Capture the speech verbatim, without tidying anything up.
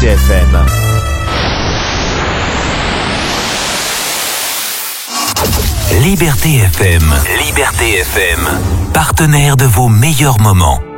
Liberté F M. Liberté F M. Liberté F M. Partenaire de vos meilleurs moments.